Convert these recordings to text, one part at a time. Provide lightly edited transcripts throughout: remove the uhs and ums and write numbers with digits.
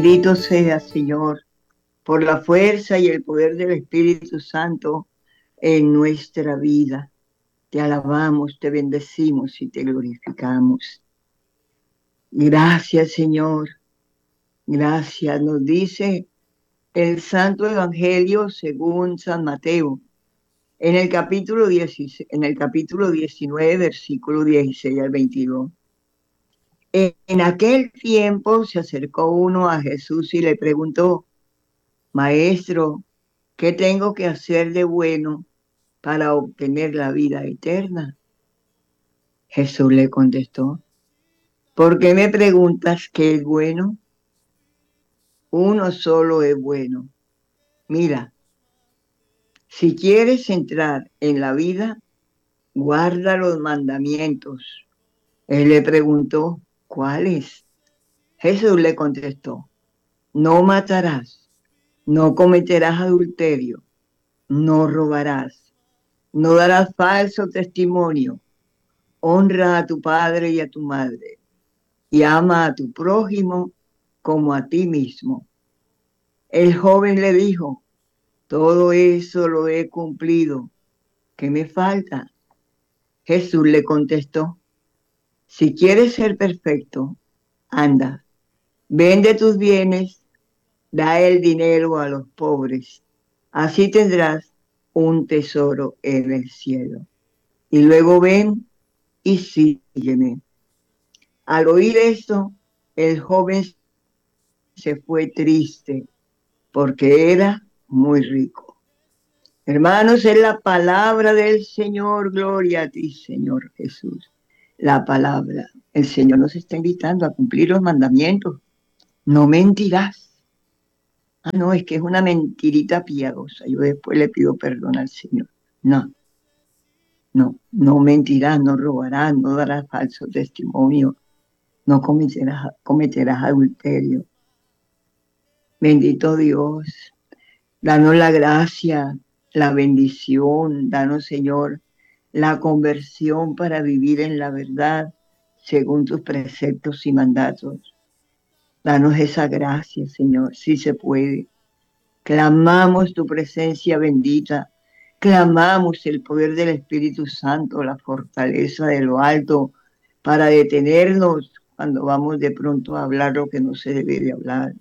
Bendito sea, Señor, por la fuerza y el poder del Espíritu Santo en nuestra vida. Te alabamos, te bendecimos y te glorificamos. Gracias, Señor. Gracias. Nos dice el Santo Evangelio según San Mateo, en el capítulo 16, en el capítulo 19, versículo 16 al 22. En aquel tiempo se acercó uno a Jesús y le preguntó: Maestro, ¿qué tengo que hacer de bueno para obtener la vida eterna? Jesús le contestó: ¿por qué me preguntas qué es bueno? Uno solo es bueno. Mira, si quieres entrar en la vida, guarda los mandamientos. Él le preguntó: ¿cuáles? Jesús le contestó: no matarás, no cometerás adulterio, no robarás, no darás falso testimonio, honra a tu padre y a tu madre, y ama a tu prójimo como a ti mismo. El joven le dijo: todo eso lo he cumplido. ¿Qué me falta? Jesús le contestó: si quieres ser perfecto, anda, vende tus bienes, da el dinero a los pobres. Así tendrás un tesoro en el cielo. Y luego ven y sígueme. Al oír esto, el joven se fue triste porque era muy rico. Hermanos, es la palabra del Señor. Gloria a ti, Señor Jesús. La palabra. El Señor nos está invitando a cumplir los mandamientos. No mentirás. Ah, no, es que es una mentirita piadosa. Yo después le pido perdón al Señor. No, no mentirás, no robarás, no darás falso testimonio, no cometerás adulterio. Bendito Dios. Danos la gracia, la bendición, danos, Señor, la conversión para vivir en la verdad según tus preceptos y mandatos. Danos esa gracia, Señor, si se puede. Clamamos tu presencia bendita, clamamos el poder del Espíritu Santo, la fortaleza de lo alto para detenernos cuando vamos de pronto a hablar lo que no se debe de hablar.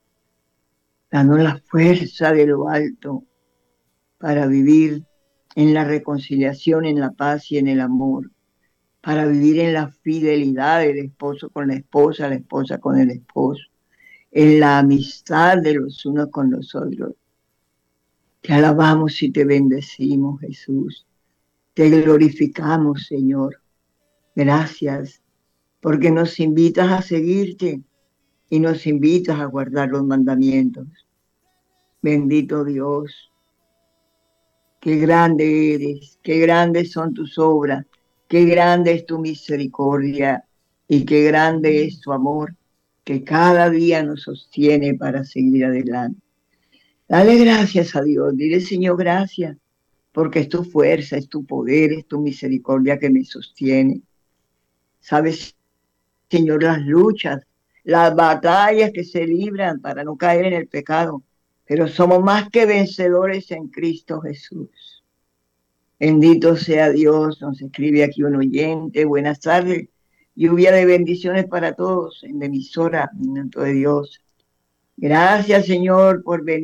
Danos la fuerza de lo alto para vivir en la reconciliación, en la paz y en el amor, para vivir en la fidelidad del esposo con la esposa con el esposo, en la amistad de los unos con los otros. Te alabamos y te bendecimos, Jesús. Te glorificamos, Señor. Gracias, porque nos invitas a seguirte y nos invitas a guardar los mandamientos. Bendito Dios. Qué grande eres, qué grandes son tus obras, qué grande es tu misericordia y qué grande es tu amor que cada día nos sostiene para seguir adelante. Dale gracias a Dios, dile Señor gracias, porque es tu fuerza, es tu poder, es tu misericordia que me sostiene. Sabes, Señor, las luchas, las batallas que se libran para no caer en el pecado, pero somos más que vencedores en Cristo Jesús. Bendito sea Dios, nos escribe aquí un oyente. Buenas tardes. Lluvia de bendiciones para todos en la emisora, en nombre de Dios. Gracias, Señor,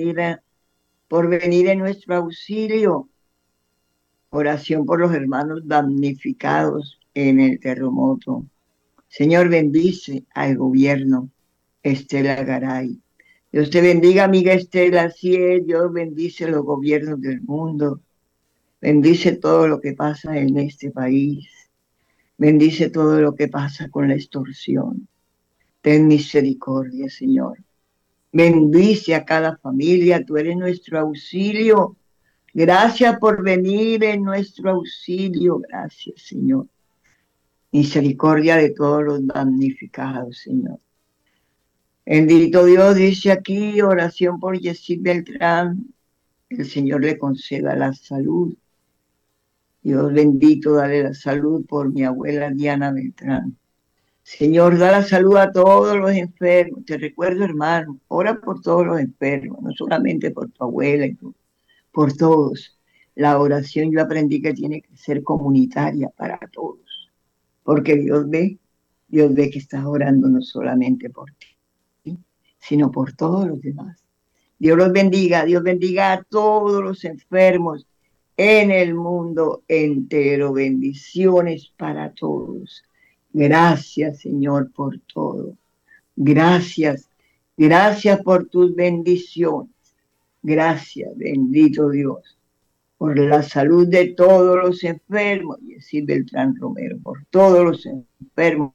por venir en nuestro auxilio. Oración por los hermanos damnificados en el terremoto. Señor, bendice al gobierno Estela Garay. Dios te bendiga, amiga Estela. Así es, Dios bendice los gobiernos del mundo. Bendice todo lo que pasa en este país. Bendice todo lo que pasa con la extorsión. Ten misericordia, Señor. Bendice a cada familia. Tú eres nuestro auxilio. Gracias por venir en nuestro auxilio. Gracias, Señor. Misericordia de todos los damnificados, Señor. Bendito Dios, dice aquí, oración por Yesid Beltrán. El Señor le conceda la salud. Dios bendito, dale la salud por mi abuela Diana Beltrán. Señor, da la salud a todos los enfermos. Te recuerdo, hermano, ora por todos los enfermos, no solamente por tu abuela por todos. La oración yo aprendí que tiene que ser comunitaria para todos, porque Dios ve que estás orando no solamente por ti, sino por todos los demás. Dios bendiga a todos los enfermos en el mundo entero. Bendiciones para todos. Gracias, Señor, por todo. Gracias, gracias por tus bendiciones. Gracias, bendito Dios, por la salud de todos los enfermos. Y así Beltrán Romero, por todos los enfermos,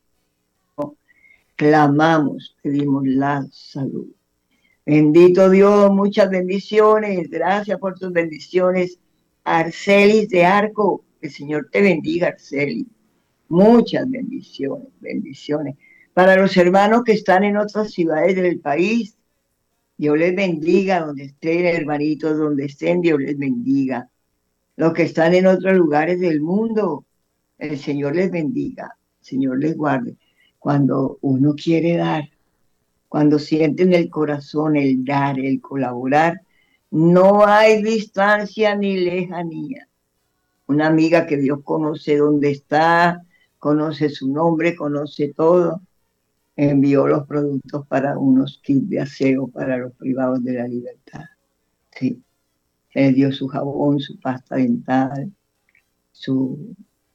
clamamos, pedimos la salud. Bendito Dios, muchas bendiciones. Gracias por tus bendiciones. Arcelis de Arco, que el Señor te bendiga, Arcelis. Muchas bendiciones, bendiciones. Para los hermanos que están en otras ciudades del país, Dios les bendiga donde estén, hermanitos, donde estén, Dios les bendiga. Los que están en otros lugares del mundo, el Señor les bendiga, el Señor les guarde. Cuando uno quiere dar, cuando siente en el corazón el dar, el colaborar, no hay distancia ni lejanía. Una amiga que Dios conoce dónde está, conoce su nombre, conoce todo, envió los productos para unos kits de aseo para los privados de la libertad. Sí, le dio su jabón, su pasta dental, su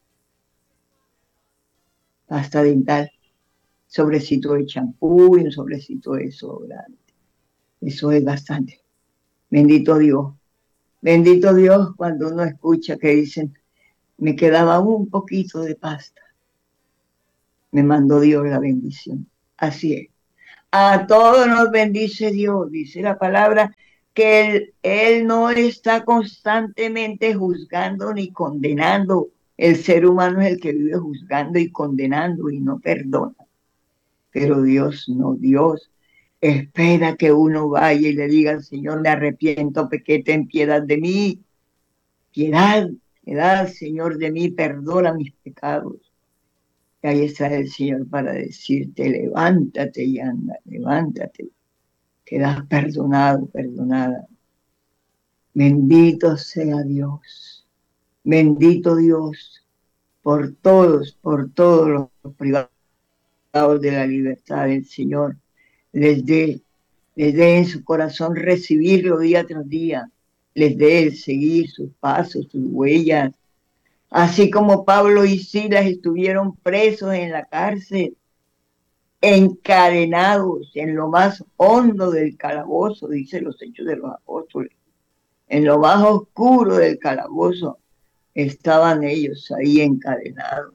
pasta dental, sobrecito de champú y un sobrecito de desodorante. Eso es bastante. Bendito Dios. Bendito Dios cuando uno escucha que dicen, me quedaba un poquito de pasta. Me mandó Dios la bendición. Así es. A todos nos bendice Dios, dice la palabra, que él no está constantemente juzgando ni condenando. El ser humano es el que vive juzgando y condenando y no perdona. Pero Dios no, Dios espera que uno vaya y le diga al Señor, me arrepiento, pequé, ten piedad de mí. Piedad, piedad, Señor, de mí, perdona mis pecados. Y ahí está el Señor para decirte, levántate y anda, levántate. Quedas perdonado, perdonada. Bendito sea Dios. Bendito Dios por todos los privados de la libertad del Señor. Les dé en su corazón recibirlo día tras día. Les dé el seguir sus pasos, sus huellas. Así como Pablo y Silas estuvieron presos en la cárcel, encadenados en lo más hondo del calabozo, dice los Hechos de los Apóstoles. En lo más oscuro del calabozo estaban ellos ahí encadenados.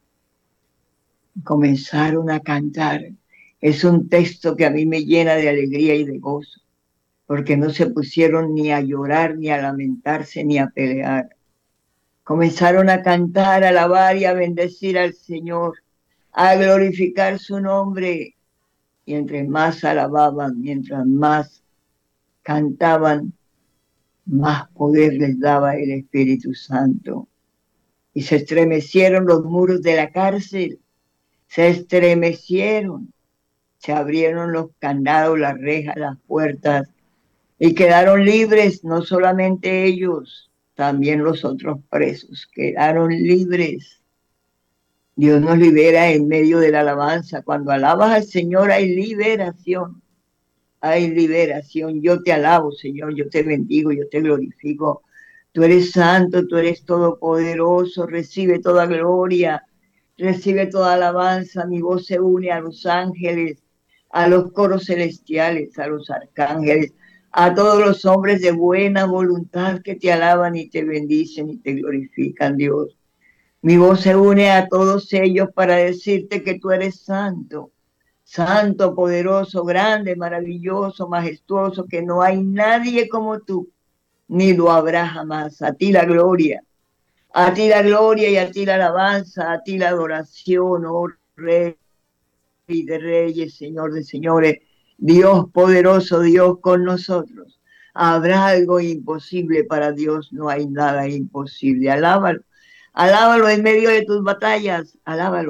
Comenzaron a cantar. Es un texto que a mí me llena de alegría y de gozo, porque no se pusieron ni a llorar, ni a lamentarse, ni a pelear. Comenzaron a cantar, a alabar y a bendecir al Señor, a glorificar su nombre. Y entre más alababan, mientras más cantaban, más poder les daba el Espíritu Santo. Y se estremecieron los muros de la cárcel, se estremecieron, se abrieron los candados, las rejas, las puertas, y quedaron libres, no solamente ellos, también los otros presos, quedaron libres. Dios nos libera en medio de la alabanza. Cuando alabas al Señor hay liberación. Hay liberación. Yo te alabo, Señor, yo te bendigo, yo te glorifico. Tú eres santo, tú eres todopoderoso, recibe toda gloria, recibe toda alabanza. Mi voz se une a los ángeles, a los coros celestiales, a los arcángeles, a todos los hombres de buena voluntad que te alaban y te bendicen y te glorifican, Dios. Mi voz se une a todos ellos para decirte que tú eres santo. Santo, poderoso, grande, maravilloso, majestuoso, que no hay nadie como tú, ni lo habrá jamás. A ti la gloria y a ti la alabanza, a ti la adoración, oh Rey de reyes, Señor de señores, Dios poderoso, Dios con nosotros. ¿Habrá algo imposible para Dios? No hay nada imposible. Alábalo, alábalo en medio de tus batallas, alábalo.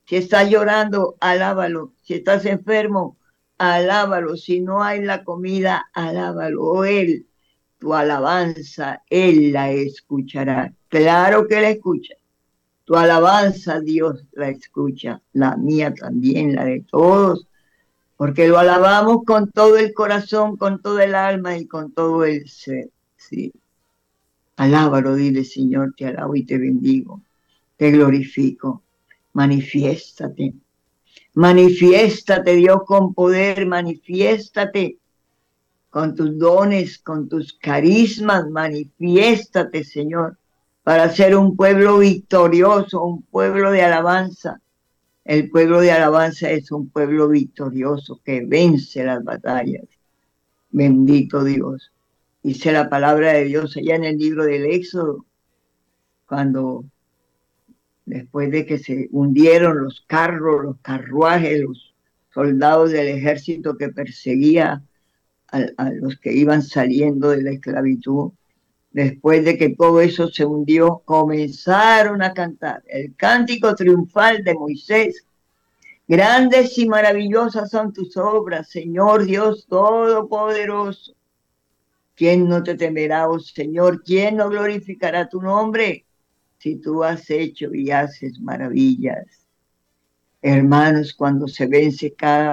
Si estás llorando, alábalo. Si estás enfermo, alábalo. Si no hay la comida, alábalo. O Él, tu alabanza, Él la escuchará. Claro que la escucha. Tu alabanza, Dios la escucha. La mía también, la de todos. Porque lo alabamos con todo el corazón, con todo el alma y con todo el ser. Sí. Alábalo, dile, Señor, te alabo y te bendigo. Te glorifico. Manifiéstate. Manifiéstate, Dios, con poder. Manifiéstate con tus dones, con tus carismas. Manifiéstate, Señor, para ser un pueblo victorioso, un pueblo de alabanza. El pueblo de alabanza es un pueblo victorioso que vence las batallas. Bendito Dios. Dice la palabra de Dios allá en el libro del Éxodo, cuando después de que se hundieron los carros, los carruajes, los soldados del ejército que perseguía a los que iban saliendo de la esclavitud, después de que todo eso se hundió, comenzaron a cantar el cántico triunfal de Moisés. Grandes y maravillosas son tus obras, Señor Dios Todopoderoso. ¿Quién no te temerá, oh Señor? ¿Quién no glorificará tu nombre? Si tú has hecho y haces maravillas. Hermanos, cuando se vence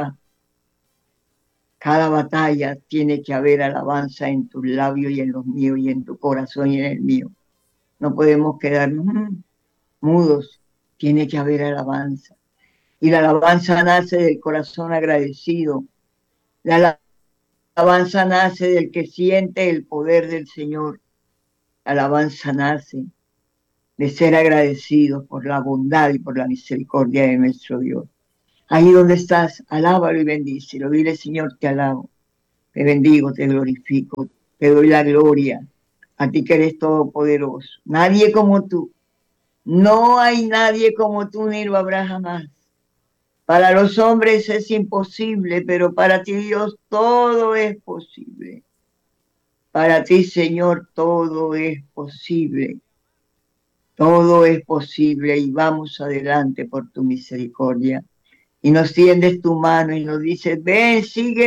cada batalla, tiene que haber alabanza en tus labios y en los míos y en tu corazón y en el mío. No podemos quedarnos mudos, tiene que haber alabanza. Y la alabanza nace del corazón agradecido. La alabanza nace del que siente el poder del Señor. La alabanza nace de ser agradecidos por la bondad y por la misericordia de nuestro Dios. Ahí donde estás, alábalo y bendícelo. Dile, Señor, te alabo, te bendigo, te glorifico, te doy la gloria. A ti que eres todopoderoso. Nadie como tú. No hay nadie como tú, ni lo habrá jamás. Para los hombres es imposible, pero para ti, Dios, todo es posible. Para ti, Señor, todo es posible. Todo es posible y vamos adelante por tu misericordia. Y nos tiendes tu mano y nos dices, ven,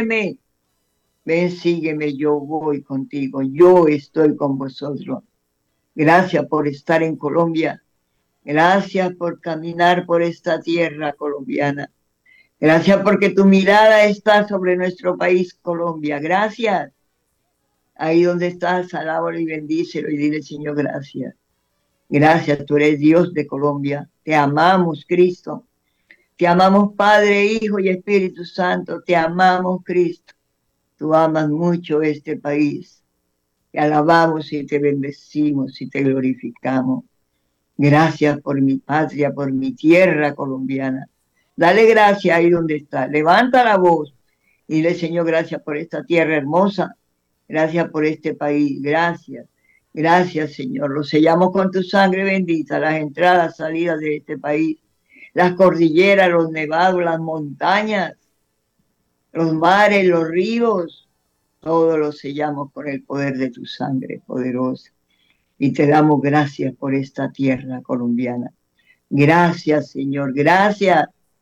sígueme, yo voy contigo, yo estoy con vosotros. Gracias por estar en Colombia. Gracias por caminar por esta tierra colombiana. Gracias porque tu mirada está sobre nuestro país, Colombia. Gracias. Ahí donde estás, alábalo y bendícelo y dile, Señor, gracias. Gracias, tú eres Dios de Colombia. Te amamos, Cristo. Te amamos, Padre, Hijo y Espíritu Santo. Te amamos, Cristo. Tú amas mucho este país. Te alabamos y te bendecimos y te glorificamos. Gracias por mi patria, por mi tierra colombiana. Dale gracias ahí donde está. Levanta la voz y dile, Señor, gracias por esta tierra hermosa. Gracias por este país. Gracias. Gracias, Señor. Lo sellamos con tu sangre bendita, las entradas, salidas de este país, las cordilleras, los nevados, las montañas, los mares, los ríos. Todo lo sellamos con el poder de tu sangre poderosa. Y te damos gracias por esta tierra colombiana. Gracias, Señor, gracias.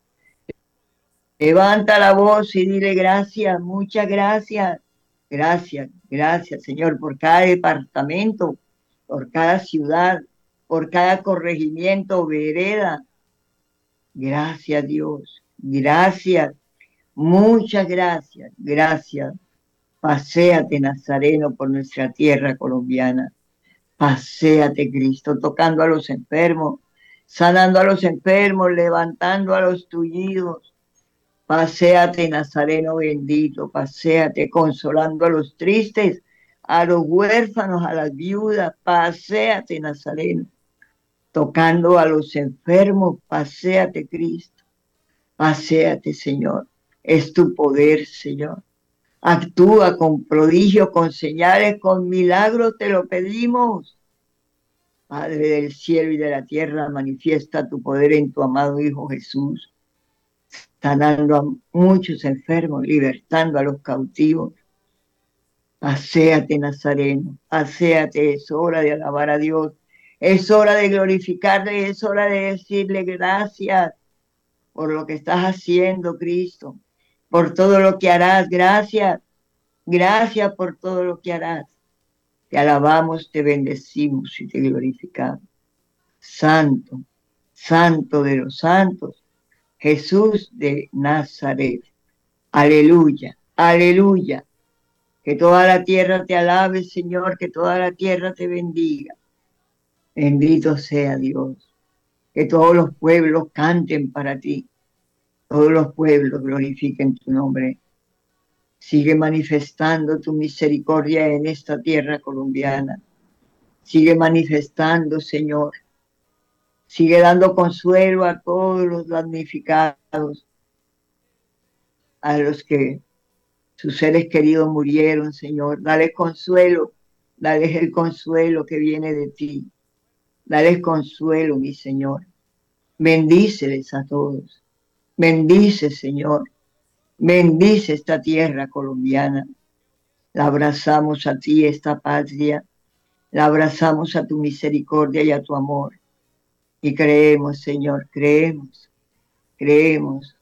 Levanta la voz y dile gracias, muchas gracias. Gracias, gracias, Señor, por cada departamento, por cada ciudad, por cada corregimiento, vereda. Gracias, Dios. Gracias, muchas gracias, gracias. Paséate, Nazareno, por nuestra tierra colombiana. Paséate, Cristo, tocando a los enfermos, sanando a los enfermos, levantando a los tullidos. Paséate, Nazareno bendito, paséate, consolando a los tristes, a los huérfanos, a las viudas. Paséate, Nazareno, tocando a los enfermos. Paséate, Cristo. Paséate, Señor. Es tu poder, Señor. Actúa con prodigios, con señales, con milagros, te lo pedimos. Padre del cielo y de la tierra, manifiesta tu poder en tu amado Hijo Jesús, sanando a muchos enfermos, libertando a los cautivos. Paséate, Nazareno, paséate, es hora de alabar a Dios, es hora de glorificarle, es hora de decirle gracias, por lo que estás haciendo, Cristo, por todo lo que harás. Gracias, gracias por todo lo que harás. Te alabamos, te bendecimos y te glorificamos. Santo, santo de los santos, Jesús de Nazaret. Aleluya, aleluya. Que toda la tierra te alabe, Señor, que toda la tierra te bendiga. Bendito sea Dios. Que todos los pueblos canten para ti. Todos los pueblos glorifiquen tu nombre. Sigue manifestando tu misericordia en esta tierra colombiana. Sigue manifestando, Señor. Sigue dando consuelo a todos los damnificados, a los que sus seres queridos murieron, Señor. Dale consuelo, dales el consuelo que viene de ti. Dales consuelo, mi Señor. Bendíceles a todos. Bendice, Señor. Bendice esta tierra colombiana. La abrazamos a ti, esta patria. La abrazamos a tu misericordia y a tu amor. Y creemos, Señor, creemos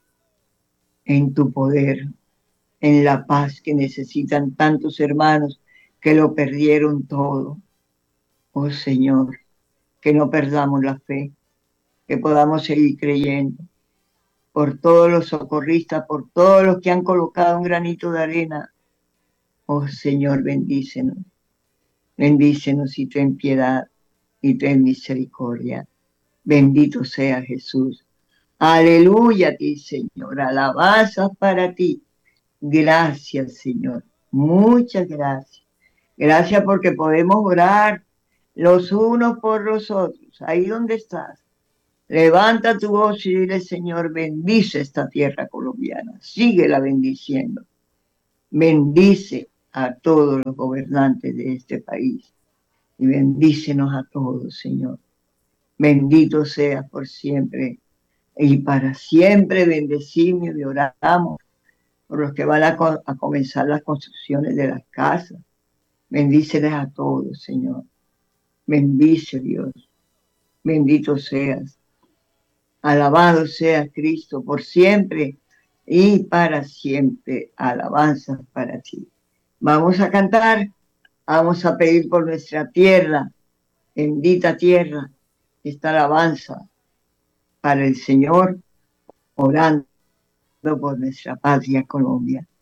en tu poder, en la paz que necesitan tantos hermanos que lo perdieron todo. Oh Señor, que no perdamos la fe, que podamos seguir creyendo por todos los socorristas, por todos los que han colocado un granito de arena. Oh Señor, bendícenos, bendícenos y ten piedad y ten misericordia. Bendito sea Jesús. Aleluya a ti, Señor. Alabanzas para ti. Gracias, Señor. Muchas gracias. Gracias porque podemos orar los unos por los otros. Ahí donde estás. Levanta tu voz y dile, Señor, bendice esta tierra colombiana. Síguela bendiciendo. Bendice a todos los gobernantes de este país. Y bendícenos a todos, Señor. Bendito seas por siempre y para siempre. Bendecimos y oramos por los que van a comenzar las construcciones de las casas. Bendíceles a todos, Señor. Bendice, Dios. Bendito seas. Alabado sea Cristo por siempre y para siempre. Alabanzas para ti. Vamos a cantar, vamos a pedir por nuestra tierra, bendita tierra, esta alabanza para el Señor, orando por nuestra patria Colombia.